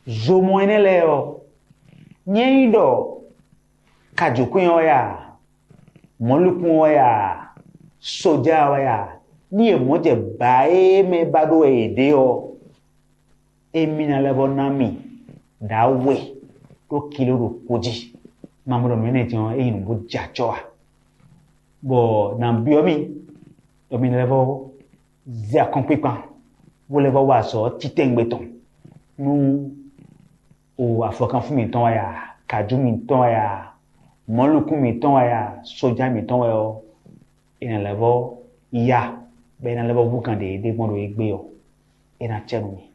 zomoine leo nyeido kajukun ya molukun ya soja ya ni emoje bae me bado ede o emina lebo nami dawe to kiloro koji mamudo mene ti on eyin bo jacho bo na biomi omi lebo zia konpipa wo lebo wa so titengbeton nu o afokan fún mi ton ya kaju mi ton ya molukun mi ton ya soja mi ton yo ina lebo iya be na lebo bukan de gbon do egbe o ina chenu mi